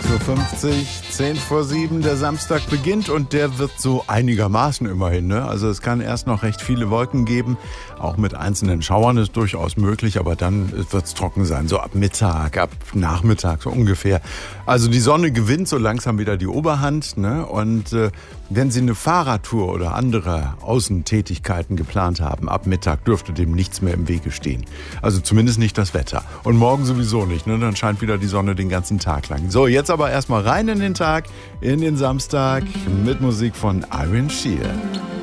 8:50 Uhr, 10 vor 7, der Samstag beginnt und der wird so einigermaßen immerhin. Ne? Also es kann erst noch recht viele Wolken geben, auch mit einzelnen Schauern ist durchaus möglich, aber dann wird es trocken sein, so ab Mittag, ab Nachmittag so ungefähr. Also die Sonne gewinnt so langsam wieder die Oberhand, ne? Und wenn Sie eine Fahrradtour oder andere Außentätigkeiten geplant haben, ab Mittag dürfte dem nichts mehr im Wege stehen. Also zumindest nicht das Wetter. Und morgen sowieso nicht, ne? Dann scheint wieder die Sonne den ganzen Tag lang. So, jetzt aber erstmal rein in den Tag, in den Samstag mit Musik von Iron Shear.